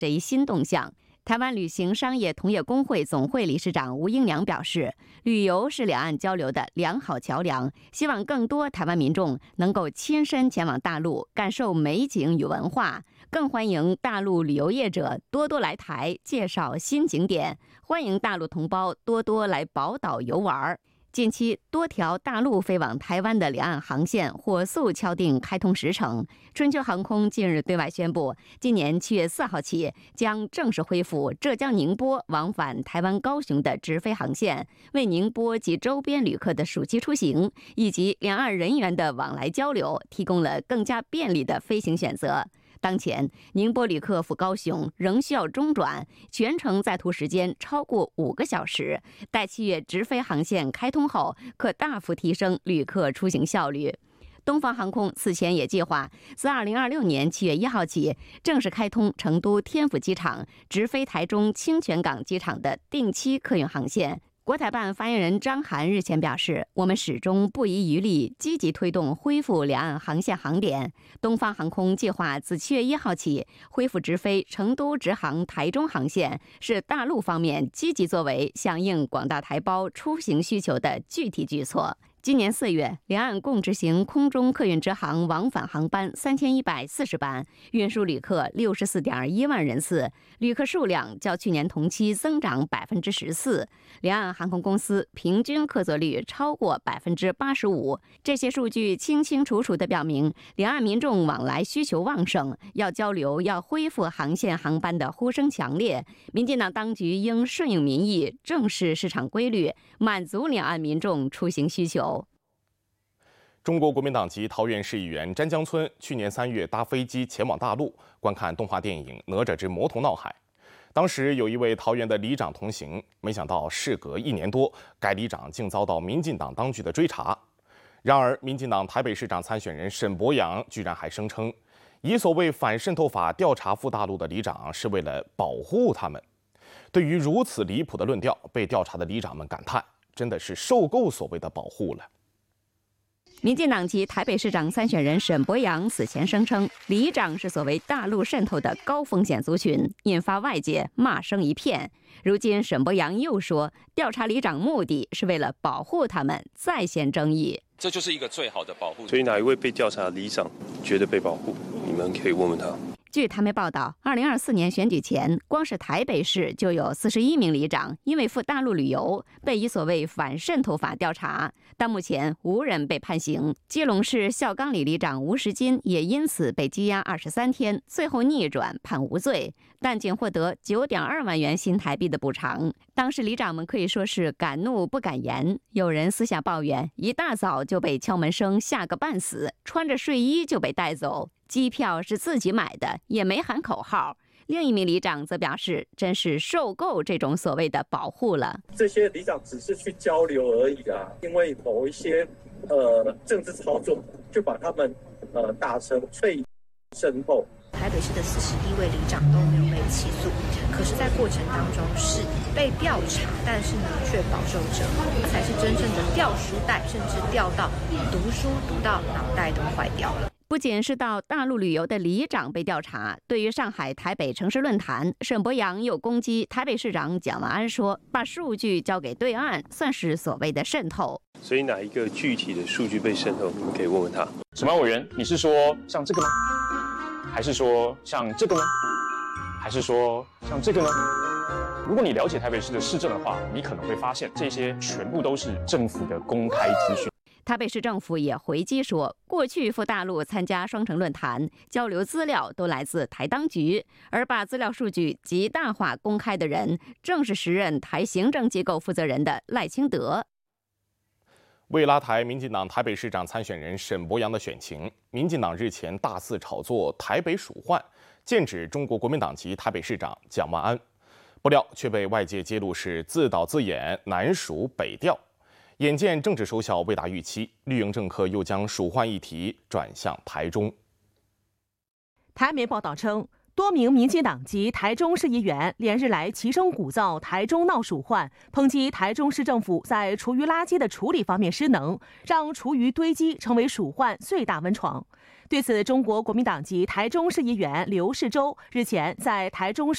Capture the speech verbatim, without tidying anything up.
这一新动向。台湾旅行商业同业工会总会理事长吴英良表示，旅游是两岸交流的良好桥梁，希望更多台湾民众能够亲身前往大陆，感受美景与文化，更欢迎大陆旅游业者多多来台介绍新景点，欢迎大陆同胞多多来宝岛游玩。近期，多条大陆飞往台湾的两岸航线火速敲定开通时程。春秋航空近日对外宣布，今年七月四号起将正式恢复浙江宁波往返台湾高雄的直飞航线，为宁波及周边旅客的暑期出行以及两岸人员的往来交流提供了更加便利的飞行选择。当前，宁波旅客赴高雄仍需要中转，全程在途时间超过五个小时。待七月直飞航线开通后，可大幅提升旅客出行效率。东方航空此前也计划自二零二六年七月一号起正式开通成都天府机场直飞台中清泉港机场的定期客运航线。国台办发言人张涵日前表示，我们始终不遗余力积极推动恢复两岸航线航点。东方航空计划自七月一号起恢复直飞成都直航台中航线，是大陆方面积极作为响应广大台胞出行需求的具体举措。今年四月，两岸共执行空中客运直航往返航班三千一百四十班，运输旅客六十四点一万人次，旅客数量较去年同期增长百分之十四。两岸航空公司平均客座率超过百分之八十五。这些数据清清楚楚地表明，两岸民众往来需求旺盛，要交流、要恢复航线航班的呼声强烈。民进党当局应顺应民意，正视市场规律，满足两岸民众出行需求。 中国国民党籍桃园市议员詹江村去年三月搭飞机前往大陆观看动画电影《哪吒之魔童闹海》，当时有一位桃园的里长同行，没想到事隔一年多，该里长竟遭到民进党当局的追查。然而，民进党台北市长参选人沈伯洋居然还声称，以所谓反渗透法调查赴大陆的里长是为了保护他们。对于如此离谱的论调，被调查的里长们感叹，真的是受够所谓的保护了。 民进党籍台北市长参选人沈伯洋此前声称，里长是所谓大陆渗透的高风险族群，引发外界骂声一片。如今沈伯洋又说，调查里长目的是为了保护他们，再现争议。 这就是一个最好的保护。 所以哪一位被调查的里长觉得被保护？你们可以问问他。 据台媒报道，二零二四年选举前，光是台北市就有四十一名里长因为赴大陆旅游，被以所谓反渗透法调查，但目前无人被判刑。基隆市孝冈里里长吴时金也因此被羁押二十三天，最后逆转判无罪，但仅获得九点二万元新台币的补偿。当时里长们可以说是敢怒不敢言，有人私下抱怨，一大早就被敲门声吓个半死，穿着睡衣就被带走。机票是自己买的，也没喊口号。另一名里长则表示，真是受够这种所谓的保护了。 这些里长只是去交流而已啊，因为某一些呃政治操作，就把他们呃打成脆渗透。 台北市的四十一位里长都没有被起诉，可是，在过程当中是被调查，但是呢，却饱受折磨，才是真正的掉书袋，甚至掉到读书读到脑袋都坏掉了。 不仅是到大陆旅游的里长被调查，对于上海台北城市论坛，沈伯洋又攻击台北市长蒋万安说，把数据交给对岸算是所谓的渗透。 所以哪一个具体的数据被渗透，你们可以问问他。 沈曼委员，你是说像这个吗？还是说像这个呢？还是说像这个呢？如果你了解台北市的市政的话，你可能会发现这些全部都是政府的公开资讯。 台北市政府也回击说，过去赴大陆参加双城论坛交流资料都来自台当局，而把资料数据极大化公开的人，正是时任台行政机构负责人的赖清德。 为拉抬民进党台北市长参选人沈伯洋的选情，民进党日前大肆炒作台北蜀换，剑指中国国民党籍台北市长蒋万安，不料却被外界揭露是自导自演南蜀北调。眼见政治收效未达预期，绿营政客又将蜀换议题转向台中。 台媒报道称，多名民进党籍台中市议员连日来齐声鼓噪台中闹蜀换，抨击台中市政府在厨余垃圾的处理方面失能，让厨余堆积成为蜀换最大温床。对此，中国国民党籍台中市议员刘世洲日前在台中市